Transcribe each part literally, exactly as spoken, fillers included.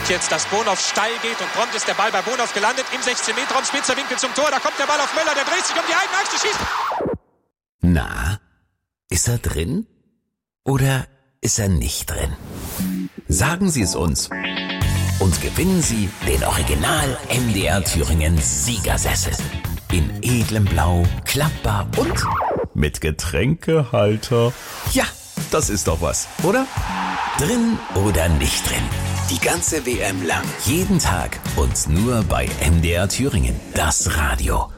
jetzt, dass Bonhoff steil geht und prompt ist der Ball bei Bonhoff gelandet im sechzehn Meter Raum, spitzer Winkel zum Tor, da kommt der Ball auf Möller, der dreht sich um die eigene Achse, schießt. Na, ist er drin? Oder ist er nicht drin? Sagen Sie es uns und gewinnen Sie den Original M D R Thüringen Siegersessel. In edlem Blau, klappbar und mit Getränkehalter. Ja, das ist doch was, oder? Drin oder nicht drin? Die ganze W M lang, jeden Tag und nur bei M D R Thüringen, das Radio.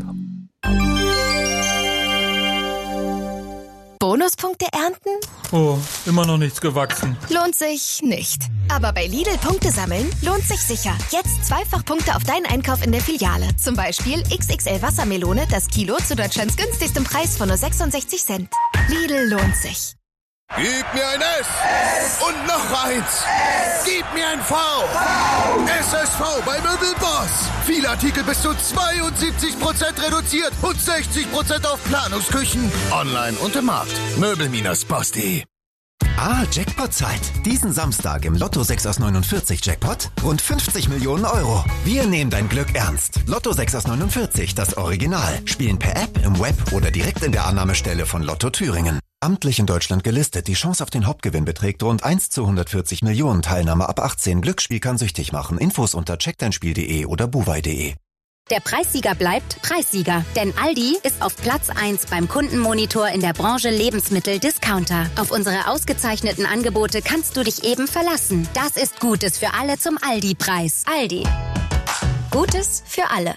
Bonuspunkte ernten? Oh, immer noch nichts gewachsen. Lohnt sich nicht. Aber bei Lidl Punkte sammeln lohnt sich sicher. Jetzt zweifach Punkte auf deinen Einkauf in der Filiale. Zum Beispiel X X L Wassermelone, das Kilo zu Deutschlands günstigstem Preis von nur sechsundsechzig Cent. Lidl lohnt sich. Gib mir ein S. S. Und noch eins. S. Gib mir ein V. V. S S V bei Möbelboss. Viele Artikel bis zu zweiundsiebzig Prozent reduziert und sechzig Prozent auf Planungsküchen. Online und im Markt. Möbel Boss punkt de. Ah, Jackpot-Zeit. Diesen Samstag im Lotto sechs aus neunundvierzig Jackpot rund fünfzig Millionen Euro. Wir nehmen dein Glück ernst. Lotto sechs aus neunundvierzig, das Original. Spielen per App, im Web oder direkt in der Annahmestelle von Lotto Thüringen. Amtlich in Deutschland gelistet. Die Chance auf den Hauptgewinn beträgt rund eins zu hundertvierzig Millionen. Teilnahme ab achtzehn. Glücksspiel kann süchtig machen. Infos unter check dein spiel punkt de oder buwei punkt de. Der Preissieger bleibt Preissieger, denn Aldi ist auf Platz eins beim Kundenmonitor in der Branche Lebensmittel-Discounter. Auf unsere ausgezeichneten Angebote kannst du dich eben verlassen. Das ist Gutes für alle zum Aldi-Preis. Aldi. Gutes für alle.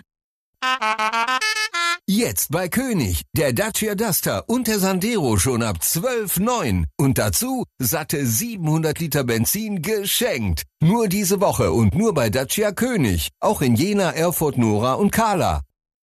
Jetzt bei König, der Dacia Duster und der Sandero schon ab zwölf Komma neun. Und dazu satte siebenhundert Liter Benzin geschenkt. Nur diese Woche und nur bei Dacia König. Auch in Jena, Erfurt, Nora und Kahla.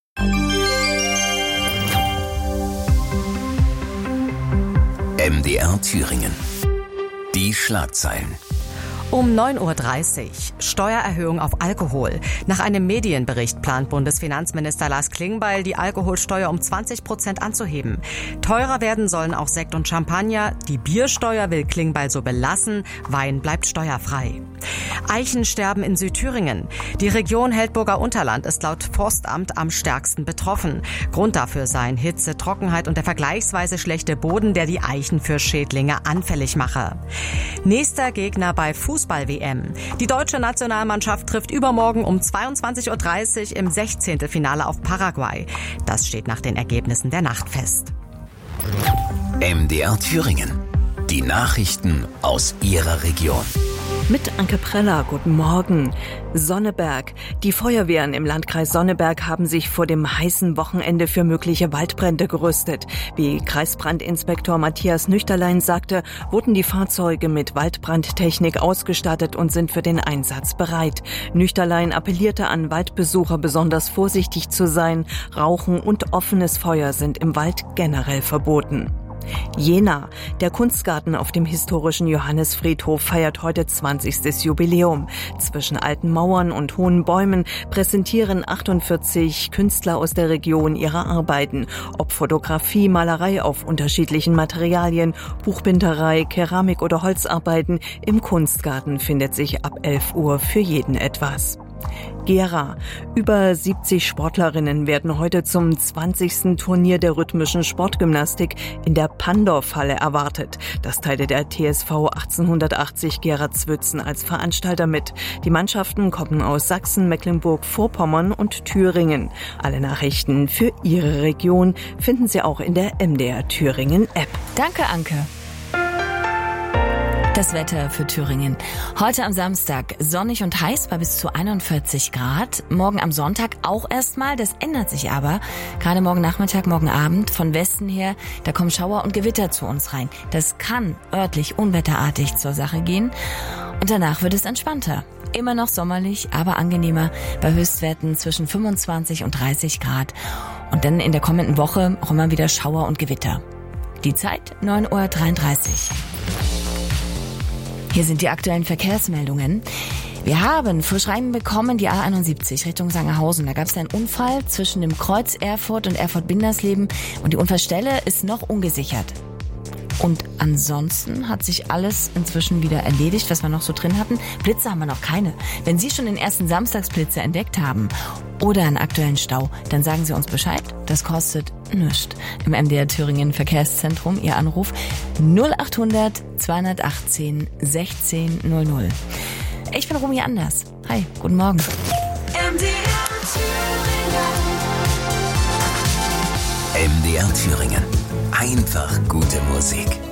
M D R Thüringen. Die Schlagzeilen. Um neun Uhr dreißig. Steuererhöhung auf Alkohol. Nach einem Medienbericht plant Bundesfinanzminister Lars Klingbeil, die Alkoholsteuer um zwanzig Prozent anzuheben. Teurer werden sollen auch Sekt und Champagner. Die Biersteuer will Klingbeil so belassen. Wein bleibt steuerfrei. Eichensterben in Südthüringen. Die Region Heldburger Unterland ist laut Forstamt am stärksten betroffen. Grund dafür seien Hitze, Trockenheit und der vergleichsweise schlechte Boden, der die Eichen für Schädlinge anfällig mache. Nächster Gegner bei Fußball-W M. Die deutsche Nationalmannschaft trifft übermorgen um zweiundzwanzig Uhr dreißig im Sechzehntelfinale auf Paraguay. Das steht nach den Ergebnissen der Nacht fest. M D R Thüringen. Die Nachrichten aus Ihrer Region. Mit Anke Preller, guten Morgen. Sonneberg. Die Feuerwehren im Landkreis Sonneberg haben sich vor dem heißen Wochenende für mögliche Waldbrände gerüstet. Wie Kreisbrandinspektor Matthias Nüchterlein sagte, wurden die Fahrzeuge mit Waldbrandtechnik ausgestattet und sind für den Einsatz bereit. Nüchterlein appellierte an Waldbesucher, besonders vorsichtig zu sein. Rauchen und offenes Feuer sind im Wald generell verboten. Jena. Der Kunstgarten auf dem historischen Johannisfriedhof feiert heute zwanzigstes Jubiläum. Zwischen alten Mauern und hohen Bäumen präsentieren achtundvierzig Künstler aus der Region ihre Arbeiten. Ob Fotografie, Malerei auf unterschiedlichen Materialien, Buchbinderei, Keramik oder Holzarbeiten, im Kunstgarten findet sich ab elf Uhr für jeden etwas. Gera. Über siebzig Sportlerinnen werden heute zum zwanzigsten Turnier der rhythmischen Sportgymnastik in der Pandorf-Halle erwartet. Das teilte der T S V achtzehnhundertachtzig Gera-Zwötzen als Veranstalter mit. Die Mannschaften kommen aus Sachsen, Mecklenburg-Vorpommern und Thüringen. Alle Nachrichten für Ihre Region finden Sie auch in der M D R Thüringen App. Danke, Anke. Das Wetter für Thüringen. Heute am Samstag sonnig und heiß bei bis zu einundvierzig Grad. Morgen am Sonntag auch erstmal. Das ändert sich aber. Gerade morgen Nachmittag, morgen Abend von Westen her, da kommen Schauer und Gewitter zu uns rein. Das kann örtlich unwetterartig zur Sache gehen. Und danach wird es entspannter. Immer noch sommerlich, aber angenehmer bei Höchstwerten zwischen fünfundzwanzig und dreißig Grad. Und dann in der kommenden Woche auch immer wieder Schauer und Gewitter. Die Zeit neun Uhr dreiunddreißig. Hier sind die aktuellen Verkehrsmeldungen. Wir haben Vorschreiben bekommen, die A einundsiebzig Richtung Sangerhausen. Da gab es einen Unfall zwischen dem Kreuz Erfurt und Erfurt-Bindersleben und die Unfallstelle ist noch ungesichert. Und ansonsten hat sich alles inzwischen wieder erledigt, was wir noch so drin hatten. Blitze haben wir noch keine. Wenn Sie schon den ersten Samstagsblitzer entdeckt haben oder einen aktuellen Stau, dann sagen Sie uns Bescheid. Das kostet nichts. Im M D R Thüringen Verkehrszentrum Ihr Anruf null achthundert zweihundertachtzehn sechzehn null null. Ich bin Romy Anders. Hi, guten Morgen. M D R Thüringen. Einfach gute Musik.